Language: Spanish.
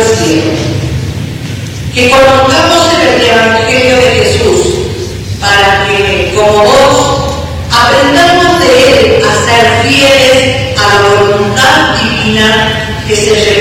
cielo. Que conozcamos el Evangelio de Jesús, para que, como vos, aprendamos de él a ser fieles a la voluntad divina que se